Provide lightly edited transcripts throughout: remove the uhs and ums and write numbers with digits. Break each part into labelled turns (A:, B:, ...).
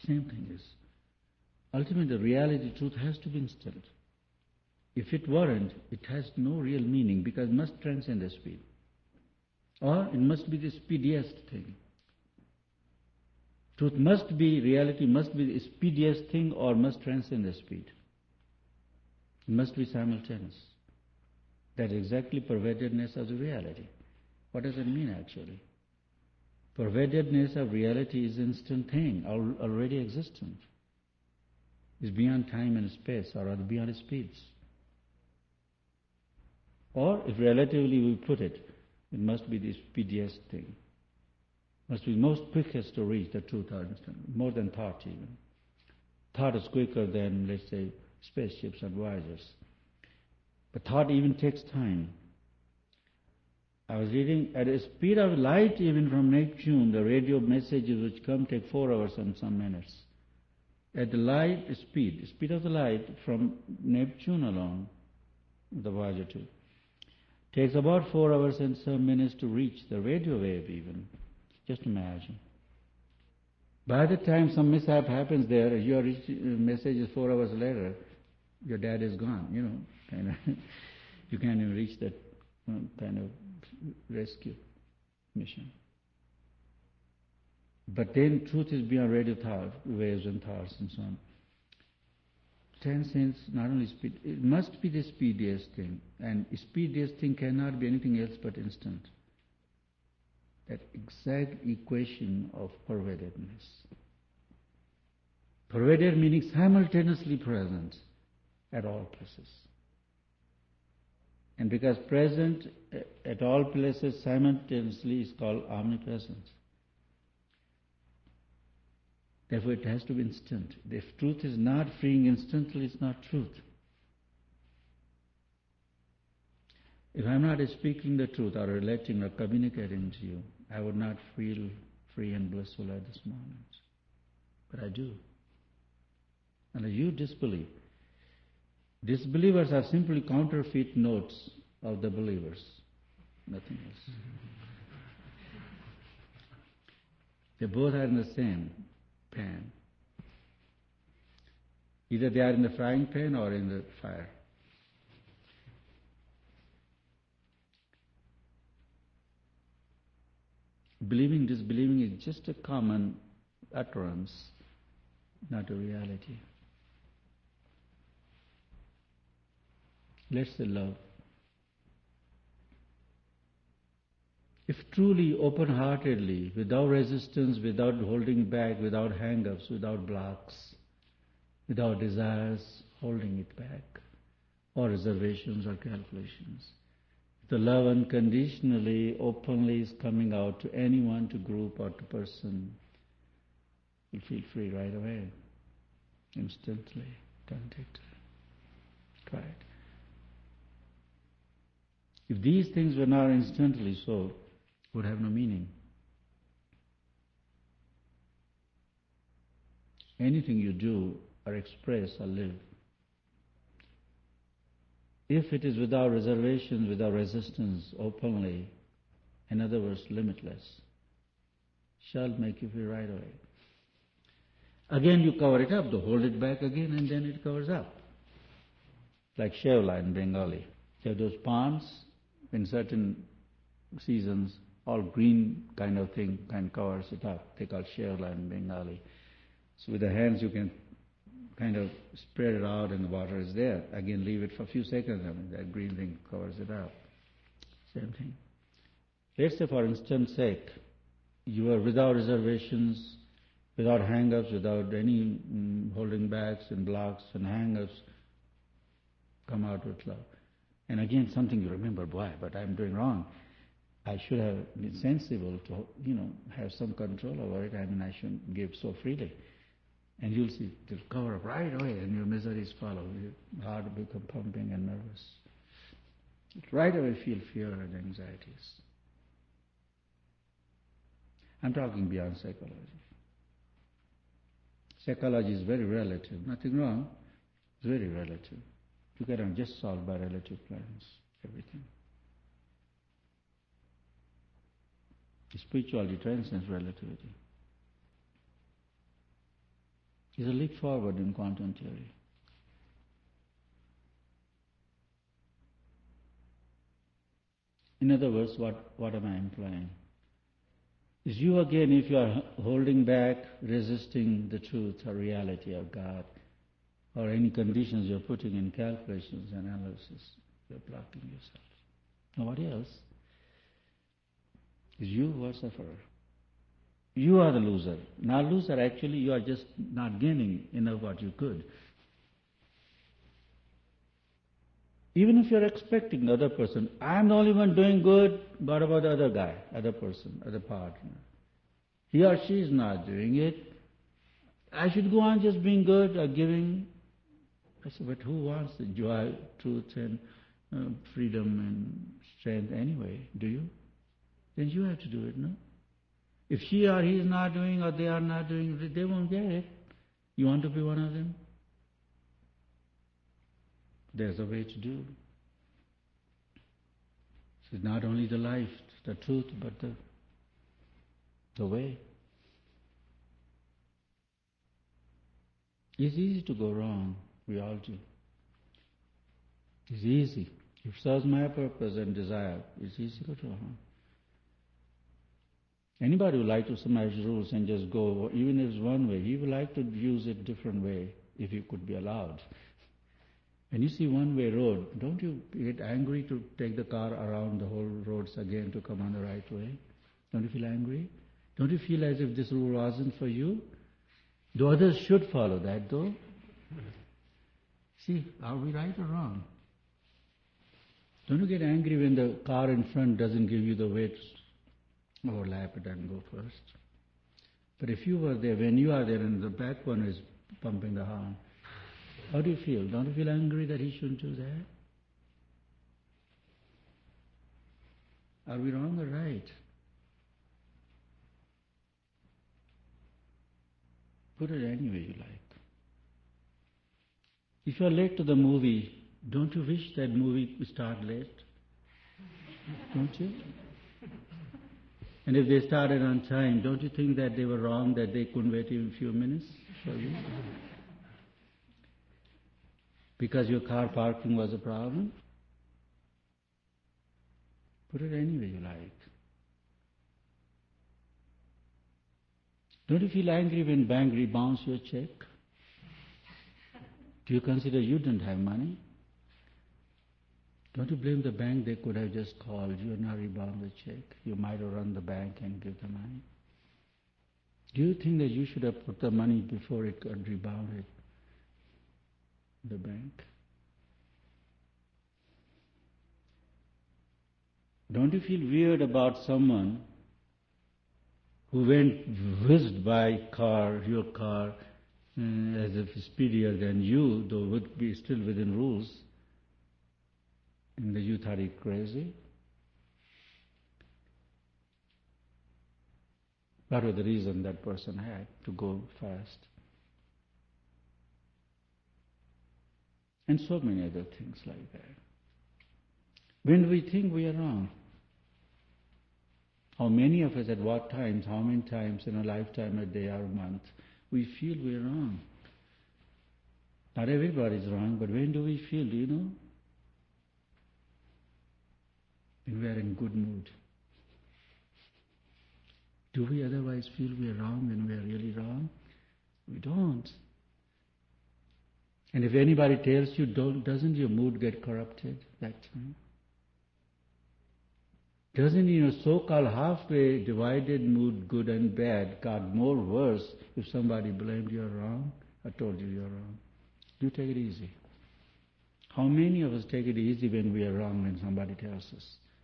A: Same thing is, ultimately the reality, truth has to be instant. If it weren't, it has no real meaning because it must transcend the speed. Or it must be the speediest thing. Truth must be, reality must be the speediest thing or must transcend the speed. It must be simultaneous. That is exactly pervadedness of the reality. What does it mean actually? Pervadedness of reality is an instant thing, already existent. It's beyond time and space, or rather beyond speeds. Or, if relatively we put it, it must be the speediest thing. Must be most quickest to reach the truth or instant, more than thought even. Thought is quicker than, let's say, spaceships and voyagers. But thought even takes time. I was reading, at the speed of light even from Neptune, the radio messages which come take 4 hours and some minutes. At the light speed of the light from Neptune alone, the Voyager 2, takes about 4 hours and some minutes to reach the radio wave even. Just imagine. By the time some mishap happens there, your message is 4 hours later, your dad is gone, kind of. You can't even reach that kind of rescue mission. But then truth is beyond radio thought, waves and thoughts and so on. Transcends not only speed, it must be the speediest thing. And speediest thing cannot be anything else but instant. That exact equation of pervadedness. Pervaded meaning simultaneously present at all places. And because present at all places simultaneously is called omnipresence. Therefore it has to be instant. If truth is not freeing instantly, it's not truth. If I'm not speaking the truth or relating or communicating to you, I would not feel free and blissful at this moment. But I do. And you disbelieve. Disbelievers are simply counterfeit notes of the believers. Nothing else. They both are in the same pan. Either they are in the frying pan or in the fire. Believing, disbelieving is just a common utterance, not a reality. Let's say love. If truly, open-heartedly, without resistance, without holding back, without hang-ups, without blocks, without desires holding it back, or reservations or calculations, the love unconditionally, openly is coming out to anyone, to group or to person, you feel free right away, instantly. Don't take time. Try it. If these things were not instantly so, would have no meaning. Anything you do or express or live, if it is without reservations, without resistance, openly, in other words, limitless, shall make you feel right away. Again you cover it up, to hold it back again, and then it covers up. Like Shevla in Bengali. You have those palms in certain seasons, all green kind of thing covers it up. They call Shevla in Bengali. So with the hands you can kind of spread it out and the water is there. Again leave it for a few seconds and that green thing covers it up. Same thing. Let's say for instance sake, you are without reservations, without hang-ups, without any holding backs and blocks and hang-ups, come out with love. And again something you remember, boy, but I'm doing wrong. I should have been sensible to, have some control over it. I mean, I shouldn't give so freely. And you'll see, it'll cover up right away and your miseries follow. Your heart will become pumping and nervous. Right away feel fear and anxieties. I'm talking beyond psychology. Psychology is very relative. Nothing wrong. It's very relative. You cannot just solve by relative plans everything. Spirituality transcends relativity. is a leap forward in quantum theory. In other words, what am I implying? Is you again, if you are holding back, resisting the truth or reality of God, or any conditions you're putting in calculations, analysis, you're blocking yourself. Nobody else. It's you who are sufferer. You are the loser. Not loser, actually, you are just not gaining enough what you could. Even if you're expecting the other person, I'm the only one doing good, what about the other guy, other person, other partner? He or she is not doing it. I should go on just being good or giving. I said, but who wants the joy, truth, and freedom and strength anyway? Do you? Then you have to do it, no? If she or he is not doing or they are not doing it, they won't get it. You want to be one of them? There's a way to do. It's not only the life, the truth, but the way. It's easy to go wrong. We all do. It's easy. If it serves my purpose and desire, it's easy to go wrong. Anybody would like to smash rules and just go, even if it's one way, he would like to use it different way if he could be allowed. When you see one-way road, don't you get angry to take the car around the whole roads again to come on the right way? Don't you feel angry? Don't you feel as if this rule wasn't for you? The others should follow that, though. See, are we right or wrong? Don't you get angry when the car in front doesn't give you the way to overlap it and go first? But if you were there, when you are there and the back one is pumping the horn, how do you feel? Don't you feel angry that he shouldn't do that? Are we wrong or right? Put it any way you like. If you're late to the movie, don't you wish that movie would start late? Don't you? And if they started on time, don't you think that they were wrong, that they couldn't wait even a few minutes for you? Because your car parking was a problem? Put it any way you like. Don't you feel angry when bank rebounds your check? Do you consider you didn't have money? Don't you blame the bank? They could have just called you and not rebound the check. You might have run the bank and give the money. Do you think that you should have put the money before it got rebounded? The bank? Don't you feel weird about someone who went whizzed by your car, as if speedier than you, though would be still within rules, and you thought it crazy? What was the reason that person had to go fast? And so many other things like that. When do we think we are wrong? How many of us at what times, how many times in a lifetime, a day or a month, we feel we are wrong? Not everybody is wrong, but when do we feel, do you know? When we are in good mood. Do we otherwise feel we are wrong when we are really wrong? We don't. And if anybody tells you, doesn't your mood get corrupted that time? Doesn't your so-called halfway divided mood, good and bad, got more worse if somebody blamed you wrong or told you you're wrong? Do take it easy. How many of us take it easy when we are wrong when somebody tells us?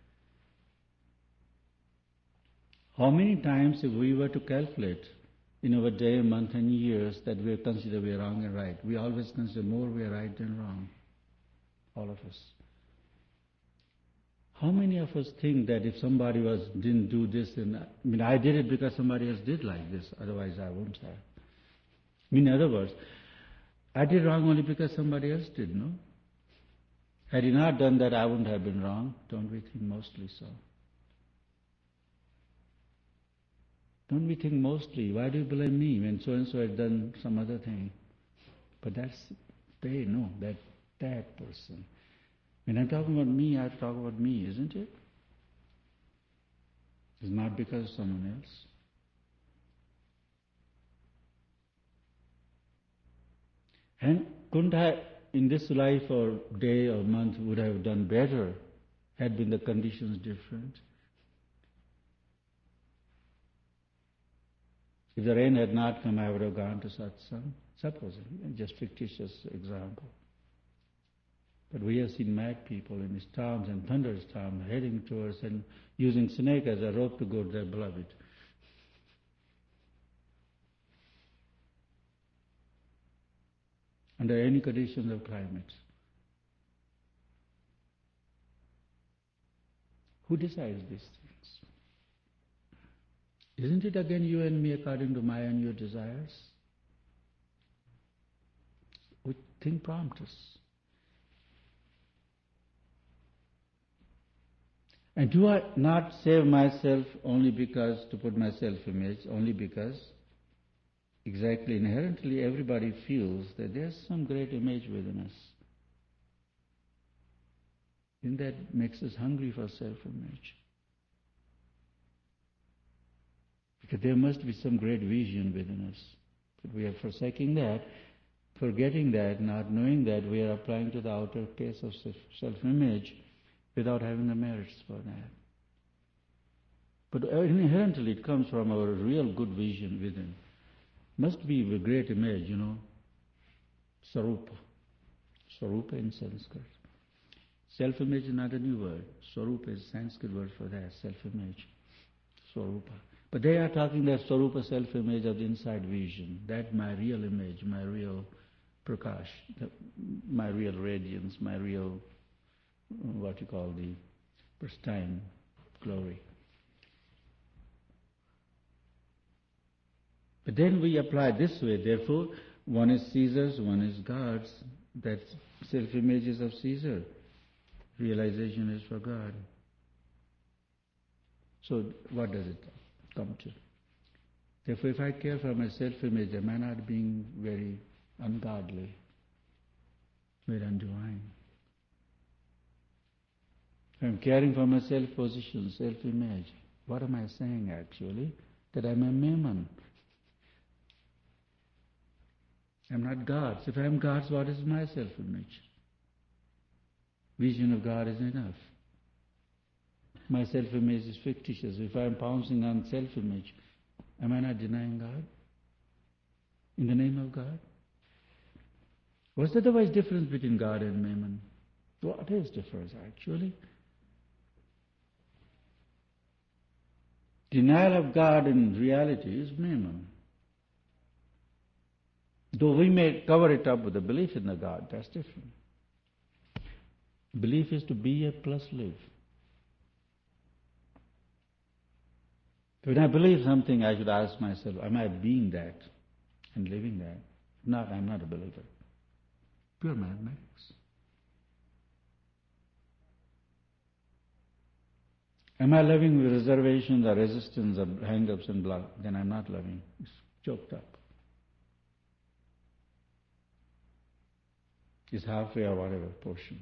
A: How many times if we were to calculate in our day, month and years that we consider we are wrong and right, we always consider more we are right than wrong. All of us. How many of us think that if somebody didn't do this, I did it because somebody else did like this, otherwise I wouldn't have. In other words, I did wrong only because somebody else did, no? Had he not done that, I wouldn't have been wrong. Don't we think mostly so? Don't we think mostly, why do you blame me when so-and-so had done some other thing? But that's they, no, that person. When I'm talking about me, I talk about me, isn't it? It's not because of someone else. And couldn't I, in this life or day or month, would I have done better had been the conditions different? If the rain had not come, I would have gone to satsang. Suppose, just fictitious example. But we have seen mad people in storms and thunderstorms heading towards and using snake as a rope to go to their beloved. Under any conditions of climate. Who decides these things? Isn't it again you and me according to my and your desires? Which thing prompts us? And do I not save myself only because, to put my self-image, only because exactly inherently everybody feels that there's some great image within us. And that makes us hungry for self-image. Because there must be some great vision within us. But we are forsaking that, forgetting that, not knowing that, we are applying to the outer case of self-image without having the merits for that. But inherently it comes from our real good vision within. Must be a great image, Sarupa. Sarupa in Sanskrit. Self-image is not a new word. Swarupa is a Sanskrit word for that, self-image. Swarupa. But they are talking that Swarupa self-image of the inside vision. That my real image, my real prakash, my real radiance, my real, what you call the pristine glory. But then we apply this way, therefore, one is Caesar's, one is God's. That self-image is of Caesar. Realization is for God. So what does it come to? Therefore, if I care for my self-image, am I not being very ungodly, very undivine? If I'm caring for my self-position, self-image, what am I saying actually? That I'm a Mammon. I'm not God's. If I'm God's, what is my self-image? Vision of God is enough. My self-image is fictitious. If I'm pouncing on self-image, am I not denying God? In the name of God? What's the otherwise difference between God and Mammon? What is difference actually? Denial of God in reality is Mammon. Though we may cover it up with a belief in the God, that's different. Belief is to be a plus live. When I believe something, I should ask myself, am I being that and living that? If not, I'm not a believer. Pure mathematics. Am I living with reservations or resistance or hang-ups and blah? Then I'm not loving. It's choked up. It's halfway or whatever portion.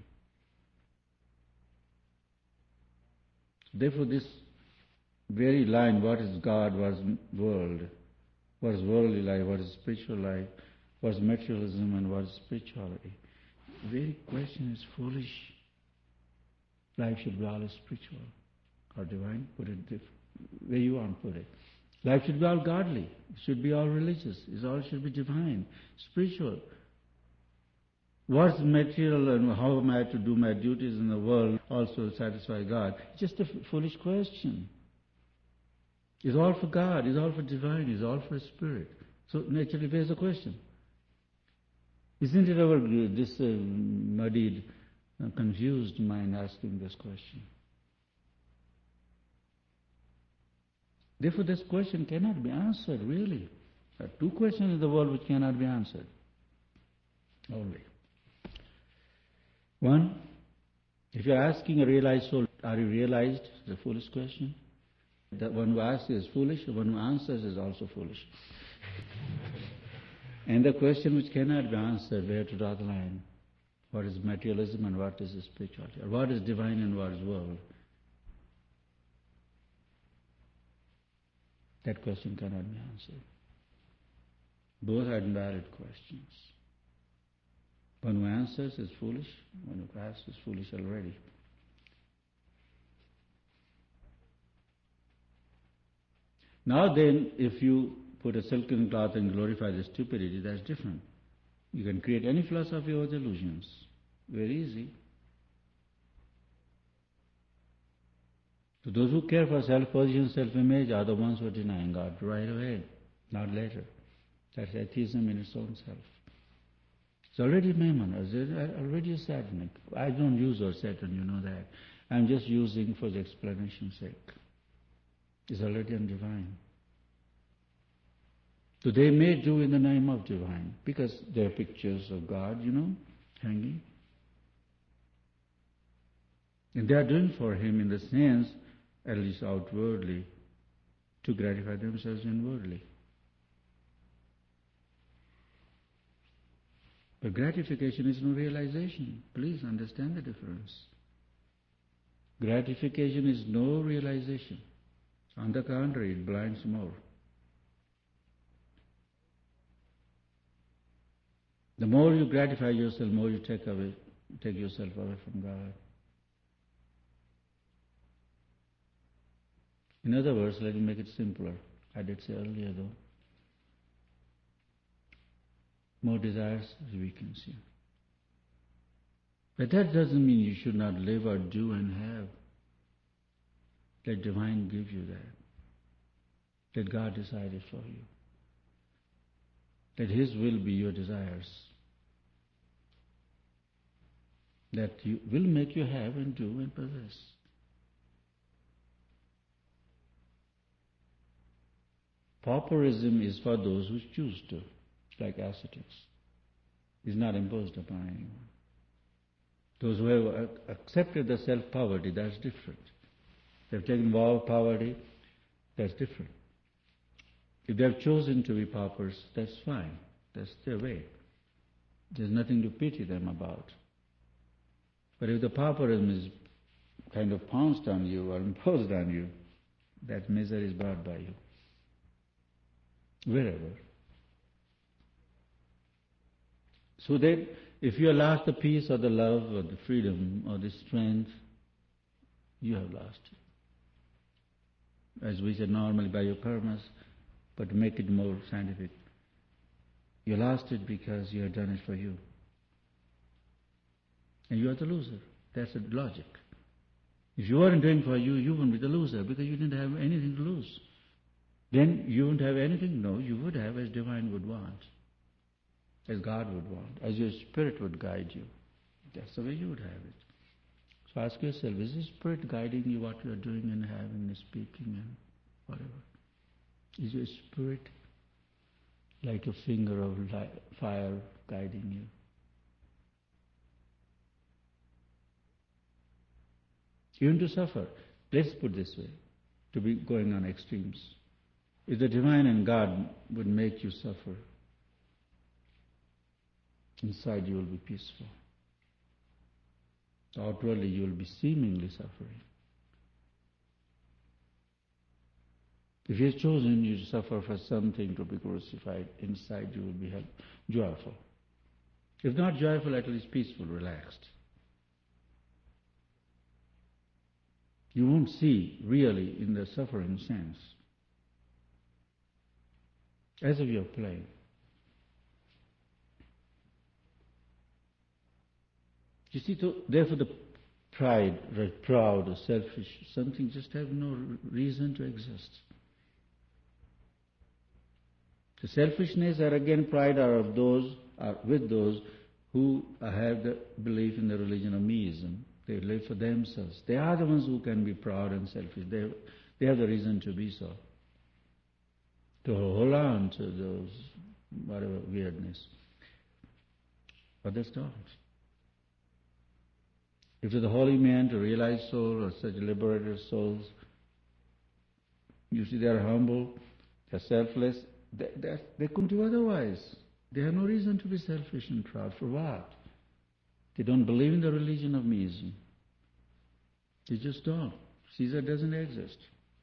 A: Therefore, this very line, what is God, what is world, what is worldly life, what is spiritual life, what is materialism and what is spirituality, the very question is foolish. Life should be all spiritual or divine, put it where you want to put it. Life should be all godly, it should be all religious, it all should be divine, spiritual. What's material and how am I to do my duties in the world also satisfy God? It's just a foolish question. It's all for God, it's all for divine, it's all for spirit. So naturally there's a question. Isn't it our this muddied, confused mind asking this question? Therefore this question cannot be answered really. There are two questions in the world which cannot be answered. Only. One, if you're asking a realized soul, are you realized? It's a foolish question. The one who asks is foolish, the one who answers is also foolish. And the question which cannot be answered, where to draw the line? What is materialism and what is spirituality? Or what is divine and what is world? That question cannot be answered. Both are invalid questions. One who answers is foolish, one who asks is foolish already. Now then, if you put a silken cloth and glorify the stupidity, that's different. You can create any philosophy over delusions. Very easy. So those who care for self-position, self-image are the ones who are denying God right away, not later. That's atheism in its own self. It's already Maimon, already a Satanic. I don't use the word Satan, you know that. I'm just using for the explanation's sake. It's already undivine. So they may do in the name of divine, because there are pictures of God, hanging. And they are doing for Him in the sense, at least outwardly, to gratify themselves inwardly. But gratification is no realization. Please understand the difference. Gratification is no realization. On the contrary, it blinds more. The more you gratify yourself, the more you take yourself away from God. In other words, let me make it simpler. I did say earlier though. More desires weakens you. But that doesn't mean you should not live or do and have. Let divine give you that. Let God decide it for you. Let His will be your desires. That will make you have and do and possess. Pauperism is for those who choose to, like ascetics. It's not imposed upon anyone. Those who have accepted the self-poverty, that's different. They've taken vow of poverty, that's different. If they've chosen to be paupers, that's fine. That's their way. There's nothing to pity them about. But if the pauperism is kind of pounced on you or imposed on you, that misery is brought by you. Wherever. So that if you have lost the peace or the love or the freedom or the strength, you have lost it. As we said normally by your karmas, but to make it more scientific, you lost it because you have done it for you. And you are the loser. That's the logic. If you weren't doing for you, you wouldn't be the loser because you didn't have anything to lose. Then you wouldn't have anything? No, you would have as divine would want, as God would want, as your spirit would guide you. That's the way you would have it. So ask yourself, is the spirit guiding you what you are doing and having and speaking and whatever? Is your spirit like a finger of fire guiding you? Even to suffer, let's put this way, to be going on extremes. If the divine and God would make you suffer, inside you will be peaceful. Outwardly you will be seemingly suffering. If He has chosen you to suffer for something to be crucified, inside you will be joyful. If not joyful, at least peaceful, relaxed. You won't see really in the suffering sense. As if you're playing. You see, therefore the pride, right, proud or selfish, something just have no reason to exist. The selfishness or again pride are with those who have the belief in the religion of meism. They live for themselves. They are the ones who can be proud and selfish. They have the reason to be so. To hold on to those, whatever weirdness. Others don't. If to the holy man, to realize soul or such liberated souls, You see, they are humble, they are selfless. They couldn't do otherwise. They have no reason to be selfish and proud. For what? They don't believe in the religion of meism. They just don't. Caesar doesn't exist.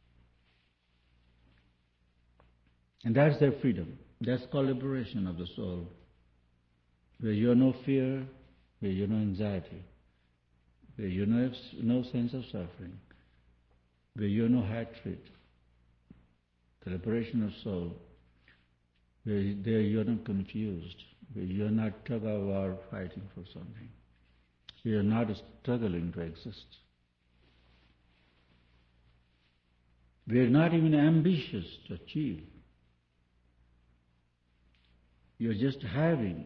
A: And that's their freedom. That's called liberation of the soul. Where you have no fear, where you have no anxiety, where you have no sense of suffering, where you have no hatred. The liberation of soul, where there you are not confused, where you are not tug of war fighting for something. You are not struggling to exist. We are not even ambitious to achieve. You are just having,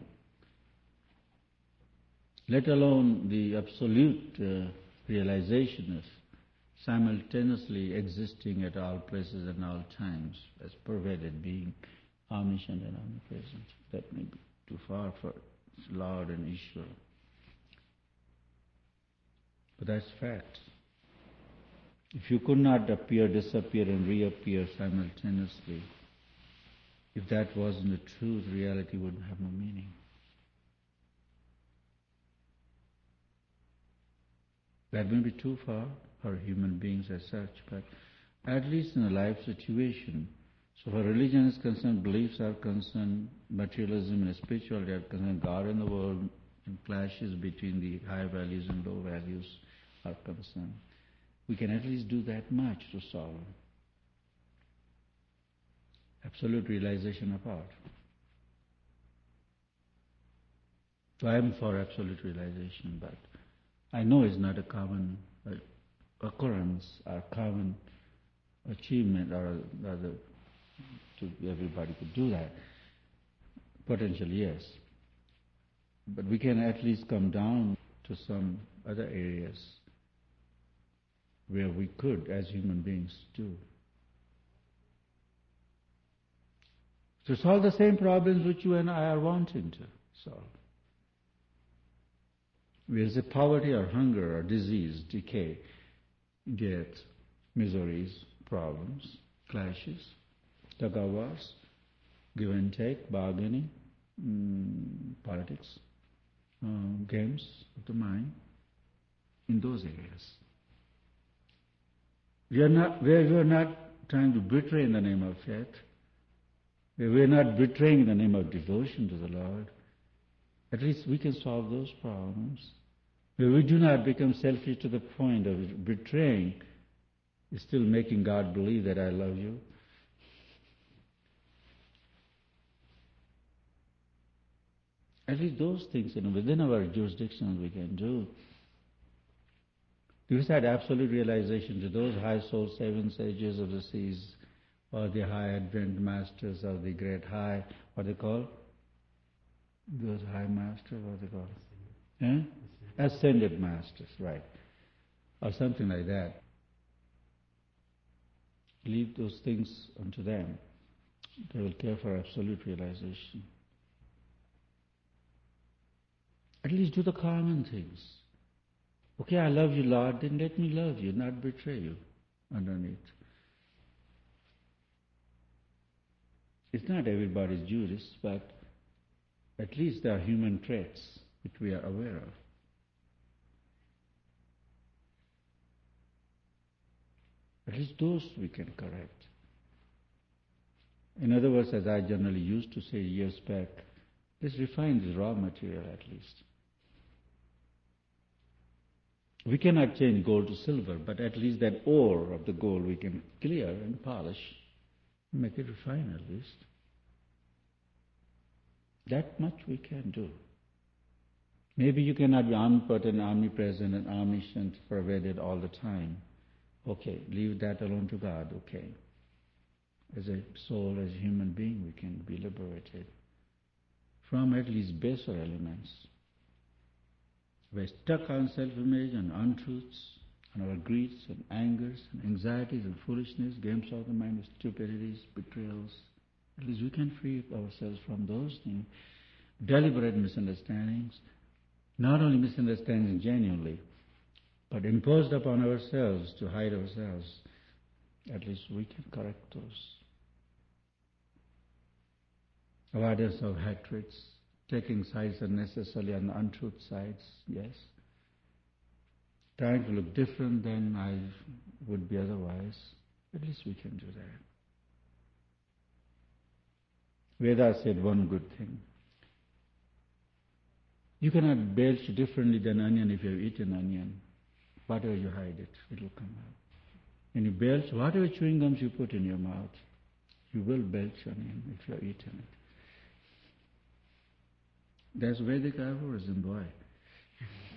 A: let alone the absolute realization of simultaneously existing at all places and all times as pervaded being, omniscient and omnipresent. That may be too far for Lord and Ishvara. But that's fact. If you could not appear, disappear and reappear simultaneously, if that wasn't the truth, reality wouldn't have no meaning. That may be too far for human beings as such, but at least in a life situation, so far religion is concerned, beliefs are concerned, materialism and spirituality are concerned, God and the world, and clashes between the high values and low values are concerned. We can at least do that much to solve absolute realization of art. So I am for absolute realization, but I know it's not a common occurrence or common achievement, or rather, everybody could do that. Potentially, yes. But we can at least come down to some other areas where we could, as human beings, do. To solve the same problems which you and I are wanting to solve. Where is it poverty or hunger or disease, decay, death, miseries, problems, clashes, tug-of-wars, give and take, bargaining, politics, games of the mind, in those areas. We are not trying to betray in the name of faith. We are not betraying in the name of devotion to the Lord. At least we can solve those problems. Where we do not become selfish to the point of betraying, is still making God believe that I love you. At least those things, within our jurisdiction we can do. This had absolute realization to those high soul seven sages of the seas, or the high advent masters of the great high, what they call? Those high masters, what they call? Ascended masters, right. Or something like that. Leave those things unto them. They will care for absolute realization. At least do the common things. Okay, I love you, Lord, then let me love you, not betray you underneath. It's not everybody's Judas, but at least there are human traits which we are aware of. At least those we can correct. In other words, as I generally used to say years back, let's refine this raw material at least. We cannot change gold to silver, but at least that ore of the gold we can clear and polish, make it refine at least. That much we can do. Maybe you cannot be omnipotent, omnipresent, and omniscient, pervaded all the time. Okay, leave that alone to God, okay. As a soul, as a human being, we can be liberated from at least baser elements. We're stuck on self-image and untruths, and our greeds and angers and anxieties and foolishness, games of the mind, stupidities, betrayals. At least we can free ourselves from those things. Deliberate misunderstandings, not only misunderstandings genuinely, but imposed upon ourselves to hide ourselves. At least we can correct those. Avoidance of hatreds, taking sides unnecessarily on the untruth sides, yes. Trying to look different than I would be otherwise, at least we can do that. Vedas said one good thing. You cannot belch differently than onion if you have eaten onion. Whatever you hide it will come out. When you belch, whatever chewing gums you put in your mouth, you will belch onion if you have eaten it. That's Vedic aphorism, boy.